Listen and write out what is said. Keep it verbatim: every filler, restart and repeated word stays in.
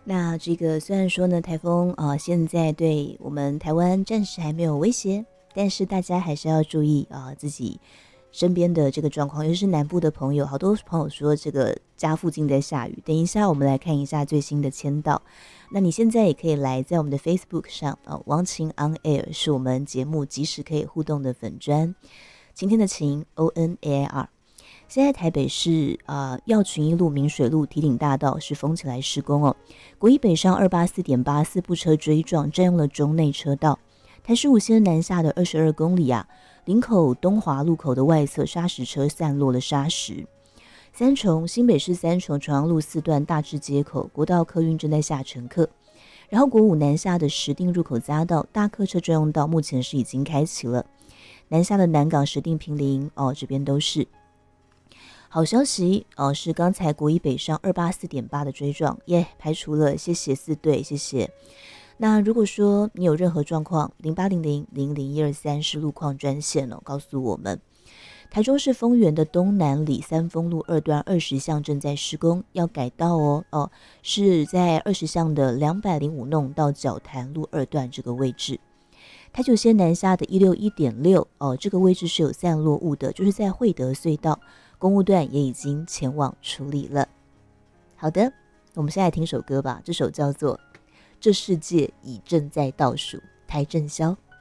那这个虽然说呢，台风啊、呃，现在对我们台湾暂时还没有威胁，但是大家还是要注意啊、呃，自己身边的这个状况，尤其是南部的朋友，好多朋友说这个家附近在下雨。等一下，我们来看一下最新的签到。那你现在也可以来在我们的 Facebook 上啊，王晴 On Air 是我们节目即时可以互动的粉专，晴天的晴 O N A I R。现在台北市啊、呃、耀群一路、明水路、堤顶大道是封起来施工哦。国一北上二八四点八四部车追撞，占用了中内车道。台十五线南下的二十二公里啊，林口东华路口的外侧砂石车散落了砂石。三重新北市三重重阳路四段大智街口国道客运正在下乘客。然后国五南下的石碇入口匝道大客车专用道目前是已经开启了。南下的南港石碇坪林哦，这边都是。好消息哦，是刚才国一北上二八四点八的追撞耶，排除了，谢谢四队，谢谢。那如果说你有任何状况，零八零零零零一二三是路况专线哦，告诉我们。台中市丰原的东南里三丰路二段二十巷正在施工，要改道哦哦，是在二十巷的两百零五弄到角潭路二段这个位置。台九线南下的一六一点六哦，这个位置是有散落物的，就是在惠德隧道。公务段也已经前往处理了。好的，我们现在听首歌吧，这首叫做《这世界已正在倒数》，邰正宵。